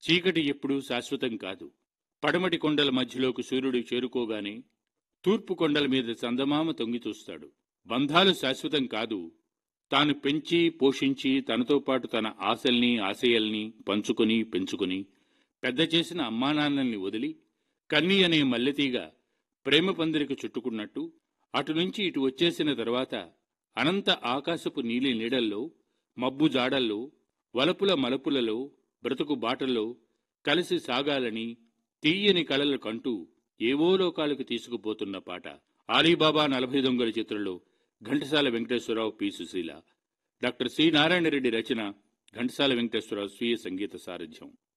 చీకటి ఎప్పుడూ శాశ్వతం కాదు. పడమటి కొండల మధ్యలోకి సూర్యుడు చేరుకోగానే తూర్పు కొండల మీద చందమామ తొంగి చూస్తాడు. బంధాలు శాశ్వతం కాదు. తాను పెంచి పోషించి తనతో పాటు తన ఆశల్ని ఆశయాల్ని పంచుకొని పెంచుకుని పెద్ద చేసిన అమ్మానాన్నల్ని వదిలి కన్ని అనే మల్లెతీగ ప్రేమ పందిరికి చుట్టుకున్నట్టు అటు నుంచి ఇటు వచ్చేసిన తర్వాత అనంత ఆకాశపు నీలి నీడల్లో, మబ్బు జాడల్లో, వలపుల మలపులలో, బ్రతుకు బాటల్లో కలిసి సాగాలని తీయని కలలు కంటూ ఏవో లోకాలకు తీసుకుపోతున్న పాట. ఆలీబాబా 40 దొంగల చిత్రంలో Ghantasala Venkateswararao, P. Susheela. Doctor C. Narayana Reddy రచన, ఘంటసాల వెంకటేశ్వరరావు స్వీయ సంగీత సారథ్యం.